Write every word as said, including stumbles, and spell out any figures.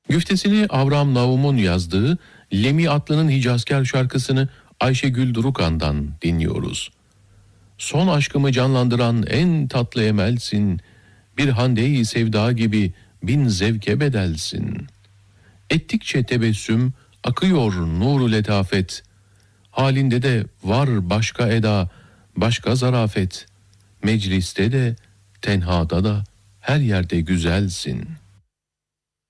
Güftesini Avram Navum'un yazdığı Lemi Atlı'nın Hicazkar şarkısını Ayşegül Durukan'dan dinliyoruz. Son aşkımı canlandıran en tatlı emelsin, bir hande-i sevda gibi bin zevke bedelsin. Ettikçe tebessüm akıyor nuru letafet, halinde de var başka eda, başka zarafet, mecliste de tenhada da her yerde güzelsin.''